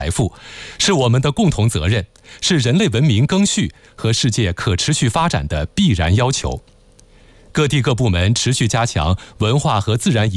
财富，是我们的共同责任，是人类文明更续和世界可持续发展的必然要求。各地各部门持续加强文化和自然